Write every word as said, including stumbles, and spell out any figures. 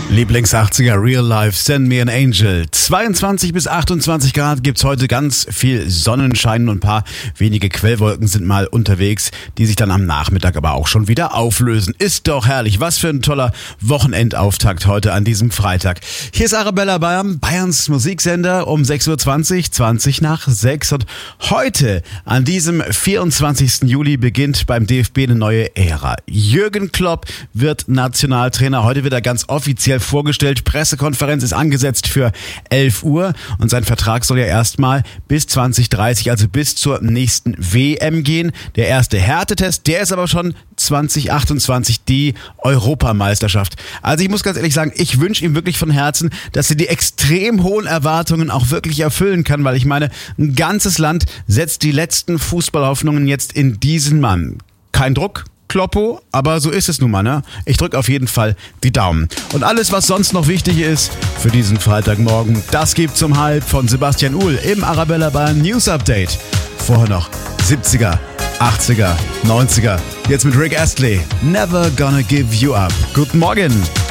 Lieblings-achtziger Real Life, Send Me an Angel. zweiundzwanzig bis achtundzwanzig Grad gibt's heute, ganz viel Sonnenschein und ein paar wenige Quellwolken sind mal unterwegs, die sich dann am Nachmittag aber auch schon wieder auflösen. Ist doch herrlich. Was für ein toller Wochenendauftakt heute an diesem Freitag. Hier ist Arabella Bayern, Bayerns Musiksender um sechs Uhr zwanzig, zwanzig nach sechs. Und heute, an diesem vierundzwanzigsten Juli, beginnt beim D F B eine neue Ära. Jürgen Klopp wird Nationaltrainer. Heute wird er ganz offiziell vorgestellt. Pressekonferenz ist angesetzt für elf Uhr und sein Vertrag soll ja erstmal bis zwanzig dreißig, also bis zur nächsten W M gehen. Der erste Härtetest, der ist aber schon zwanzig achtundzwanzig, die Europameisterschaft. Also ich muss ganz ehrlich sagen, ich wünsche ihm wirklich von Herzen, dass er die extrem hohen Erwartungen auch wirklich erfüllen kann, weil ich meine, ein ganzes Land setzt die letzten Fußballhoffnungen jetzt in diesen Mann. Kein Druck, Kloppo, aber so ist es nun mal, ne? Ich drücke auf jeden Fall die Daumen. Und alles, was sonst noch wichtig ist für diesen Freitagmorgen, das gibt's um halb von Sebastian Uhl im Arabella Bayern News Update. Vorher noch siebziger, achtziger, neunziger. Jetzt mit Rick Astley. Never gonna give you up. Guten Morgen.